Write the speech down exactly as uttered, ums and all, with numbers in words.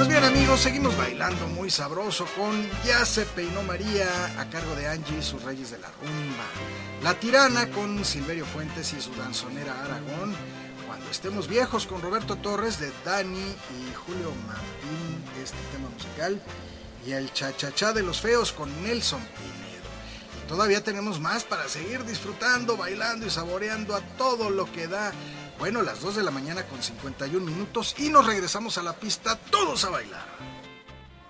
Pues bien, amigos, seguimos bailando muy sabroso con Ya se peinó María a cargo de Angie y sus Reyes de la Rumba, La Tirana con Silverio Fuentes y su danzonera Aragón, Cuando estemos viejos con Roberto Torres de Dani y Julio Martín, este tema musical, y el Cha-Cha-Cha de los Feos con Nelson Pinedo. Y todavía tenemos más para seguir disfrutando, bailando y saboreando a todo lo que da. Bueno, las dos de la mañana con cincuenta y un minutos y nos regresamos a la pista todos a bailar.